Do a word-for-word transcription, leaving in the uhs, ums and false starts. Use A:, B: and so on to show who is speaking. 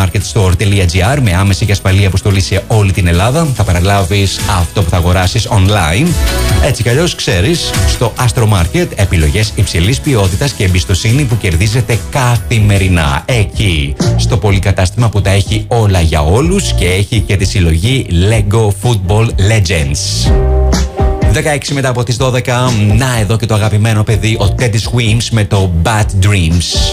A: astromarketstore.gr με άμεση και ασφαλή αποστολή σε όλη την Ελλάδα. Θα παραλάβεις αυτό που θα αγοράσεις online. Έτσι κι αλλιώς ξέρεις, στο Astromarket επιλογές υψηλής ποιότητας και εμπιστοσύνη που κερδίζετε καθημερινά. Εκεί, στο πολυκατάστημα που τα έχει όλα για όλους και έχει και τη συλλογή Lego Football Legends. δεκαέξι μετά από τις δώδεκα, να εδώ και το αγαπημένο παιδί, ο Teddy Swims με το Bad Dreams.